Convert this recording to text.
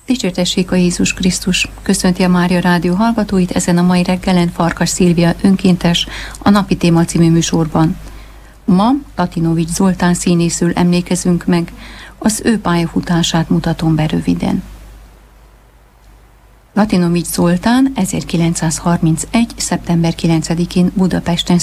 Dicsértessék a Jézus Krisztus! Köszönti a Mária Rádió hallgatóit ezen a mai reggelen Farkas Szilvia önkéntes a Napi Téma című műsorban. Ma Latinovics Zoltán színészről emlékezünk meg, az ő pályafutását mutatom be röviden. Latinovics Zoltán 1931. szeptember 9-én Budapesten